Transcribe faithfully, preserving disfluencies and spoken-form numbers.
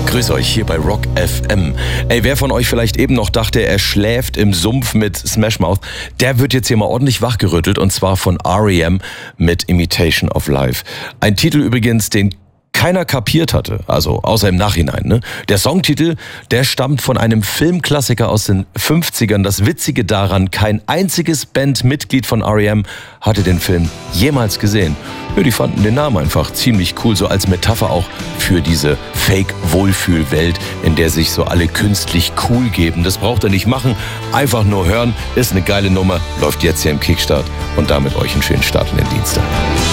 Grüß euch hier bei Rock F M. Ey, wer von euch vielleicht eben noch dachte, er schläft im Sumpf mit Smash Mouth, der wird jetzt hier mal ordentlich wachgerüttelt, und zwar von R E M mit Imitation of Life. Ein Titel übrigens, den keiner kapiert hatte, also außer im Nachhinein. Ne? Der Songtitel, der stammt von einem Filmklassiker aus den fünfzigern. Das Witzige daran, kein einziges Bandmitglied von R E M hatte den Film jemals gesehen. Ja, die fanden den Namen einfach ziemlich cool, so als Metapher auch für diese Fake-Wohlfühl-Welt, in der sich so alle künstlich cool geben. Das braucht ihr nicht machen, einfach nur hören. Ist eine geile Nummer, läuft jetzt hier im Kickstart, und damit euch einen schönen Start in den Dienstag.